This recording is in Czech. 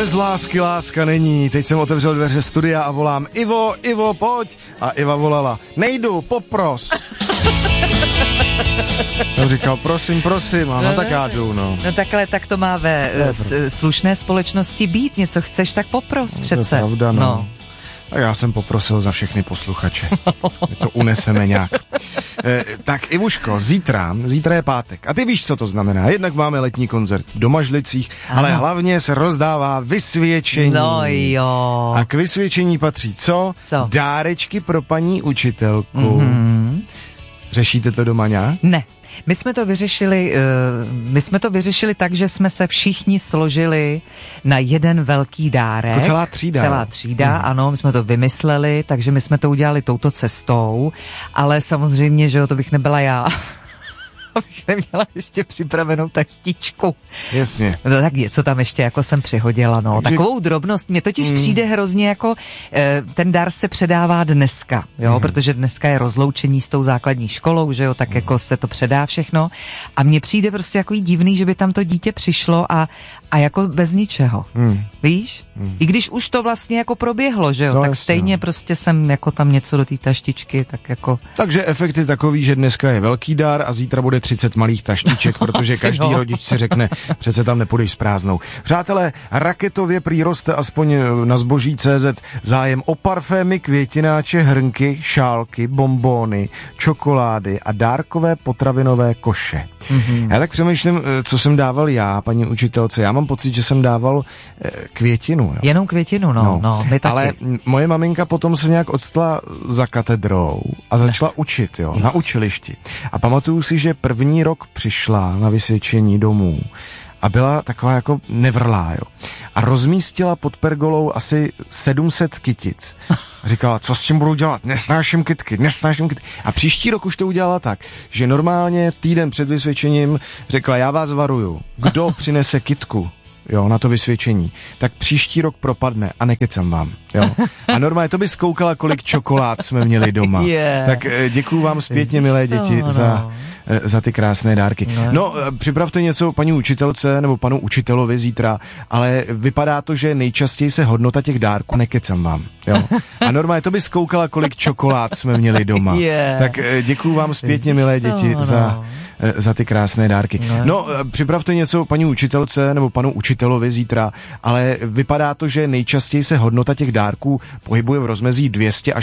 Bez lásky láska není. Teď jsem otevřel dveře studia a volám: Ivo, pojď. A Iva volala: nejdu, popros. Jsem říkal: prosím, a no tak já jdu, no. No takhle, tak to má ve slušné společnosti být. Něco chceš, tak popros přece. To je pravda, no. A já jsem poprosil za všechny posluchače. My to uneseme nějak. Tak Ivuško, zítra je pátek. A ty víš, co to znamená. Jednak máme letní koncert v Domažlicích, ale hlavně se rozdává vysvědčení. No jo. A k vysvědčení patří co? Dárečky pro paní učitelku. Mm-hmm. Řešíte to doma nějak? Ne. My jsme to vyřešili tak, že jsme se všichni složili na jeden velký dárek. Jako celá třída. Celá třída, ano, my jsme to vymysleli, takže my jsme to udělali touto cestou, ale samozřejmě, že jo, to bych nebyla já. Abych neměla ještě připravenou taštičku. Jasně. No tak něco tam ještě jako jsem přihodila, no. Takže... Takovou drobnost. Mně totiž přijde hrozně jako, ten dar se předává dneska, jo, protože dneska je rozloučení s tou základní školou, že jo, tak jako se to předá všechno. A mně přijde prostě jako divný, že by tam to dítě přišlo a jako bez ničeho. Víš? I když už to vlastně jako proběhlo, že jo, no, tak jasně, stejně prostě jsem jako tam něco do té taštičky, tak jako... Takže efekt je takový, že dneska je velký dar a zítra bude 30 malých taštiček, protože každý rodič si řekne, přece tam nepůjdeš s prázdnou. Přátelé, raketově prý roste aspoň na zboží.cz zájem o parfémy, květináče, hrnky, šálky, bonbóny, čokolády a dárkové potravinové koše. Já tak přemýšlím, co jsem dával já, paní učitelce. Já mám pocit, že jsem dával květinu. Jo. Jenom květinu, no, my taky. Ale moje maminka potom se nějak odstala za katedrou a začala učit, jo, na učilišti. A pamatuju si, že první rok přišla na vysvědčení domů a byla taková jako nevrlá, jo. A rozmístila pod pergolou asi 700 kytic. Říkala, co s tím budu dělat? Nesnáším kytky. A příští rok už to udělala tak, že normálně týden před vysvědčením řekla, já vás varuju, kdo přinese kytku, jo, na to vysvědčení, tak příští rok propadne a nekecám vám, jo. A normálně to by zkoukala, kolik čokolád jsme měli doma. Tak děkuju vám zpětně, milé děti, za ty krásné dárky. No, připravte něco paní učitelce nebo panu učitelovi zítra, ale vypadá to, že nejčastěji se hodnota těch dárků, nekecám vám, jo. A normálně to by zkoukala, kolik čokolád jsme měli doma. Tak děkuju vám zpětně, milé děti, za ty krásné dárky. No, připravte něco paní učitelce nebo panu učitelovi zítra, ale vypadá to, že nejčastěji se hodnota těch dárků pohybuje v rozmezí 200 až